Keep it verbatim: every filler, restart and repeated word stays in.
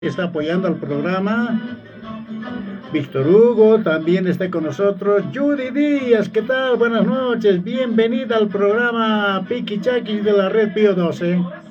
está apoyando al programa. Víctor Hugo también está con nosotros. Judy Díaz, ¿qué tal? Buenas noches. Bienvenida al programa Piki Chaki de la Red Pío doce.